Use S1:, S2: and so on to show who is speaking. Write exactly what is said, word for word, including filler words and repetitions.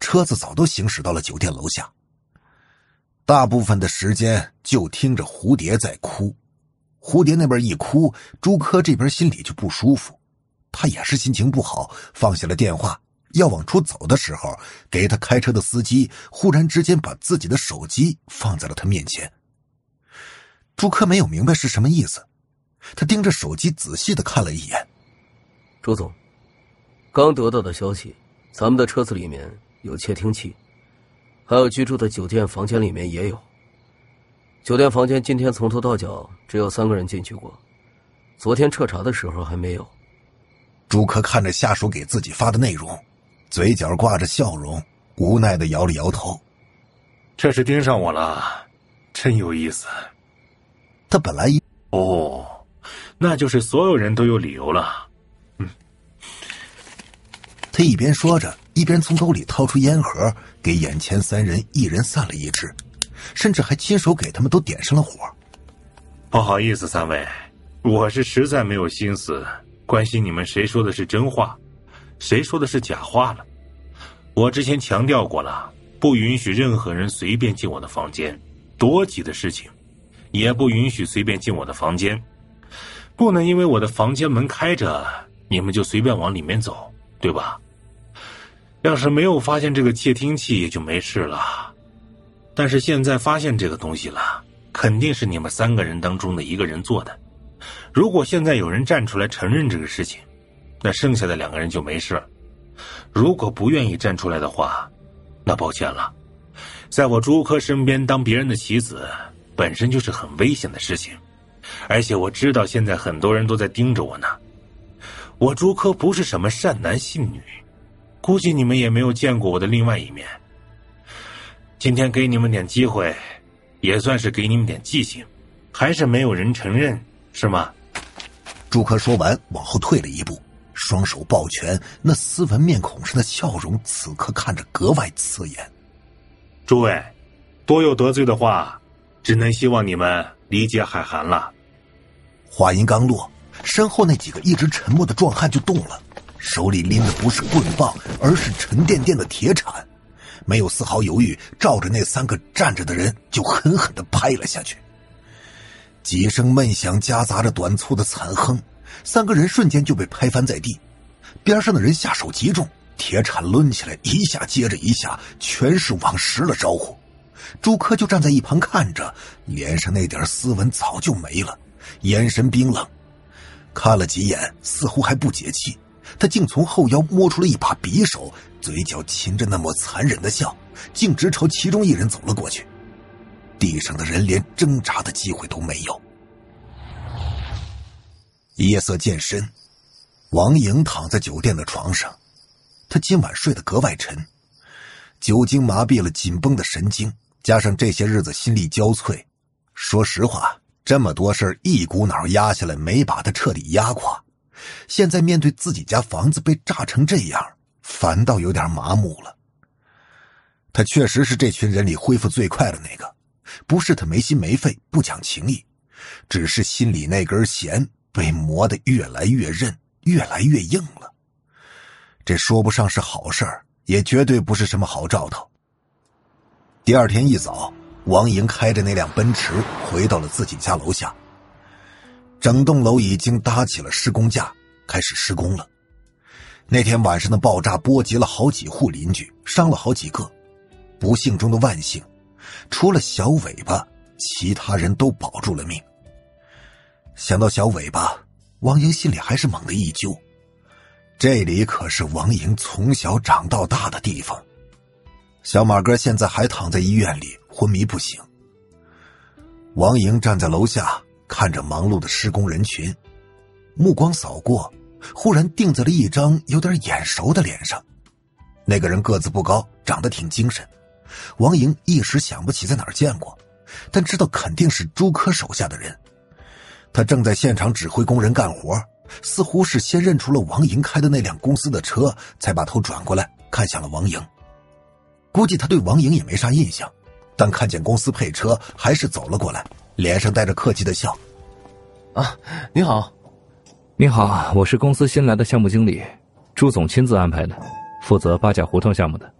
S1: 车子早都行驶到了酒店楼下。大部分的时间就听着蝴蝶在哭，蝴蝶那边一哭，朱科这边心里就不舒服。他也是心情不好，放下了电话，要往出走的时候，给他开车的司机忽然之间把自己的手机放在了他面前。朱科没有明白是什么意思，他盯着手机仔细地看了一眼。
S2: 朱总，刚得到的消息，咱们的车子里面有窃听器，还有居住的酒店房间里面也有。酒店房间今天从头到脚只有三个人进去过，昨天彻查的时候还没有。
S1: 朱科看着下属给自己发的内容，嘴角挂着笑容，无奈地摇了摇头。
S3: 这是盯上我了，真有意思。
S1: 他本来一
S3: 哦，那就是所有人都有理由了。嗯，
S1: 他一边说着，一边从兜里掏出烟盒，给眼前三人一人散了一支，甚至还亲手给他们都点上了火。
S3: 不好意思，三位，我是实在没有心思关心你们谁说的是真话，谁说的是假话了。我之前强调过了，不允许任何人随便进我的房间，多急的事情也不允许随便进我的房间，不能因为我的房间门开着，你们就随便往里面走，对吧？要是没有发现这个窃听器也就没事了，但是现在发现这个东西了，肯定是你们三个人当中的一个人做的。如果现在有人站出来承认这个事情，那剩下的两个人就没事。如果不愿意站出来的话，那抱歉了，在我朱科身边当别人的棋子本身就是很危险的事情，而且我知道现在很多人都在盯着我呢。我朱科不是什么善男信女，估计你们也没有见过我的另外一面。今天给你们点机会，也算是给你们点记性，还是没有人承认，是吗？
S1: 朱科说完往后退了一步，双手抱拳，那斯文面孔上的笑容此刻看着格外刺眼。
S3: 诸位，多有得罪的话，只能希望你们理解海涵了。
S1: 话音刚落，身后那几个一直沉默的壮汉就动了，手里拎的不是棍棒，而是沉甸甸的铁铲，没有丝毫犹豫，照着那三个站着的人就狠狠地拍了下去。几声闷响夹杂着短促的惨哼，三个人瞬间就被拍翻在地。边上的人下手极重，铁铲抡起来一下接着一下，全是往实了招呼。朱科就站在一旁看着，脸上那点斯文早就没了，眼神冰冷。看了几眼似乎还不解气，他竟从后腰摸出了一把匕首，嘴角噙着那么残忍的笑，径直朝其中一人走了过去。地上的人连挣扎的机会都没有。夜色渐深，王莹躺在酒店的床上，他今晚睡得格外沉，酒精麻痹了紧绷的神经，加上这些日子心力交瘁，说实话，这么多事一股脑压下来，没把他彻底压垮。现在面对自己家房子被炸成这样，反倒有点麻木了。他确实是这群人里恢复最快的那个，不是他没心没肺不讲情义，只是心里那根弦被磨得越来越韧，越来越硬了。这说不上是好事儿，也绝对不是什么好兆头。第二天一早，王莹开着那辆奔驰回到了自己家楼下。整栋楼已经搭起了施工架，开始施工了。那天晚上的爆炸波及了好几户邻居，伤了好几个。不幸中的万幸，除了小尾巴，其他人都保住了命。想到小尾巴，王莹心里还是猛地一揪。这里可是王莹从小长到大的地方。小马哥现在还躺在医院里，昏迷不醒。王莹站在楼下，看着忙碌的施工人群，目光扫过，忽然定在了一张有点眼熟的脸上。那个人个子不高，长得挺精神。王莹一时想不起在哪儿见过，但知道肯定是朱科手下的人。他正在现场指挥工人干活，似乎是先认出了王莹开的那辆公司的车，才把头转过来看向了王莹。估计他对王莹也没啥印象，但看见公司配车还是走了过来，脸上带着客气的笑。
S2: 啊，你好。
S4: 你好，我是公司新来的项目经理，朱总亲自安排的，负责八甲胡同项目的。